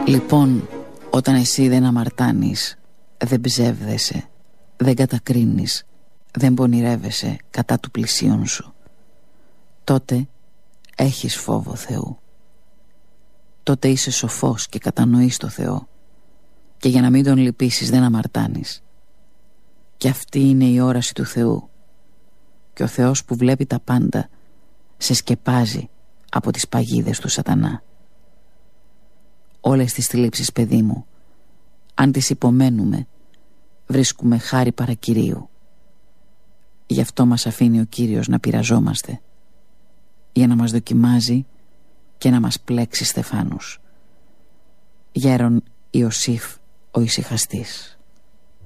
Λοιπόν, όταν εσύ δεν αμαρτάνεις, δεν ψεύδεσαι, δεν κατακρίνεις, δεν πονηρεύεσαι κατά του πλησίον σου, τότε έχεις φόβο Θεού. Τότε είσαι σοφός και κατανοείς το Θεό, και για να μην τον λυπήσεις δεν αμαρτάνεις. Και αυτή είναι η όραση του Θεού. Και ο Θεός που βλέπει τα πάντα σε σκεπάζει από τις παγίδες του σατανά. Όλες τις θλίψεις, παιδί μου, αν τις υπομένουμε, βρίσκουμε χάρη παρακυρίου. Γι' αυτό μας αφήνει ο Κύριος να πειραζόμαστε, για να μας δοκιμάζει και να μας πλέξει στεφάνους. Γέρον Ιωσήφ ο ησυχαστής.